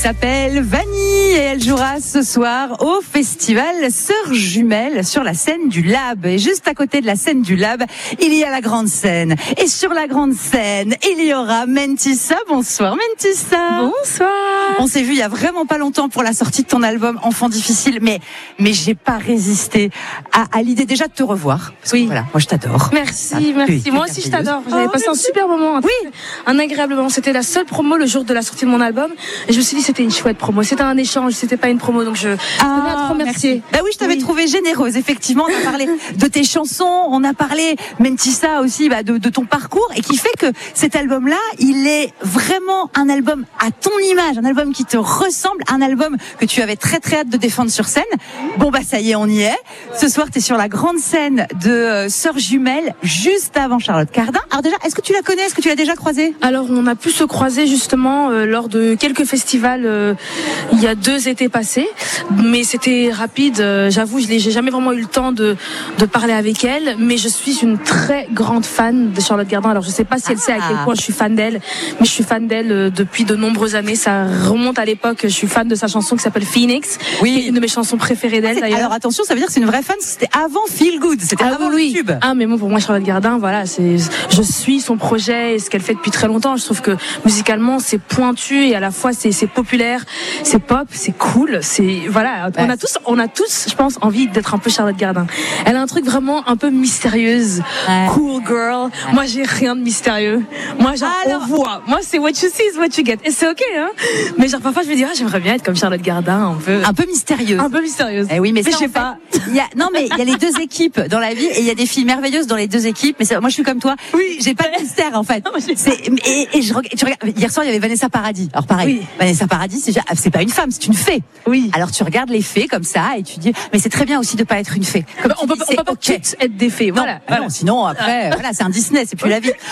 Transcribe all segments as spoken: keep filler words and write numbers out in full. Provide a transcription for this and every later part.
s'appelle Vanille et elle jouera ce soir au festival Sœurs Jumelles sur la scène du Lab. Et juste à côté de la scène du Lab, il y a la grande scène. Et sur la grande scène, il y aura Mentissa. Bonsoir Mentissa. Bonsoir. On s'est vu il y a vraiment pas longtemps pour la sortie de ton album Enfant difficile, mais mais j'ai pas résisté à, à l'idée déjà de te revoir. Parce oui. Que, voilà, moi je t'adore. Merci, ah, merci. Moi aussi je t'adore. J'avais oh, passé merci. un super moment, un, oui. un agréable moment. C'était la seule promo le jour de la sortie de mon album. Et je me suis dit c'était une chouette promo. C'était un échange, c'était pas une promo. Donc je ah, tenais à te remercier. Bah oui, je t'avais oui. trouvé généreuse. Effectivement, on a parlé de tes chansons, on a parlé Mentissa aussi bah, de, de ton parcours et qui fait que cet album-là, il est vraiment un album à ton image, un album qui te ressemble, un album que tu avais très très hâte de défendre sur scène. Bon bah ça y est, on y est. Ce soir, tu es sur la grande scène de euh, Sœurs Jumelles, juste avant Charlotte Cardin. Alors déjà, est-ce que tu la connais? Est-ce que tu l'as déjà croisée? Alors on a pu se croiser justement euh, lors de quelques festivals euh, il y a deux étés passés, mais c'était rapide. Euh, j'avoue, je n'ai jamais vraiment eu le temps de de parler avec elle, mais je suis une très grande fan de Charlotte Cardin. Alors je sais pas si elle ah. sait à quel point je suis fan d'elle, mais je suis fan d'elle euh, depuis de nombreuses années. Ça remonte à l'époque. Je suis fan de sa chanson qui s'appelle Phoenix, oui. qui est une de mes chansons préférées d'elle d'ailleurs. Alors attention, ça veut dire que c'est une vraie fan. C'était avant Feel Good, c'était ah, avant oui. le tube. Ah mais moi pour moi Charlotte Cardin, voilà, c'est je suis son projet et ce qu'elle fait depuis très longtemps. Je trouve que musicalement c'est pointu et à la fois c'est c'est populaire, c'est pop, c'est cool, c'est voilà. Ouais. On a tous, on a tous, je pense, envie d'être un peu Charlotte Cardin. Elle a un truc vraiment un peu mystérieuse, ouais. cool girl. Ouais. Moi j'ai rien de mystérieux. Moi genre Alors... on voit. Moi c'est what you see is what you get. Et c'est ok hein. Mais genre parfois je me dis ah j'aimerais bien être comme Charlotte Cardin, un peu un peu mystérieuse. Un peu mystérieuse. Eh oui mais, mais ça, je sais pas. Il y a non mais il y a les deux équipes dans la vie et il y a des filles merveilleuses dans les deux équipes. Mais moi je suis comme toi. Oui. J'ai pas de mystère en fait. C'est et, et je et tu regardes hier soir il y avait Vanessa Paradis. Alors pareil. Oui. Vanessa Paradis c'est c'est pas une femme, c'est une fée. Oui. Alors tu regardes les fées comme ça et tu dis mais c'est très bien aussi de pas être une fée. Bah, on, peut, dis, on peut pas okay. toutes être des fées. Voilà. Non, voilà. Non, sinon après voilà c'est un Disney, c'est plus la vie.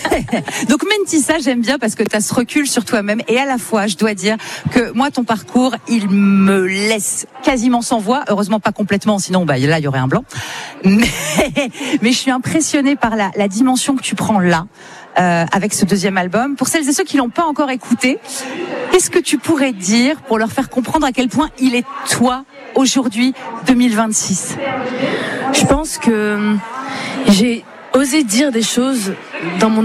Donc Mentissa j'aime bien parce que tu as ce recul sur toi-même et à la fois je dois dire que moi ton parcours il me laisse quasiment sans voix. Heureusement pas complètement, sinon bah là il y aurait un blanc. Mais, mais je suis impressionnée par la, la dimension que tu prends là. Euh, avec ce deuxième album. Pour celles et ceux qui l'ont pas encore écouté, qu'est-ce que tu pourrais dire pour leur faire comprendre à quel point il est toi aujourd'hui, deux mille vingt-six? Je pense que j'ai osé dire des choses dans mon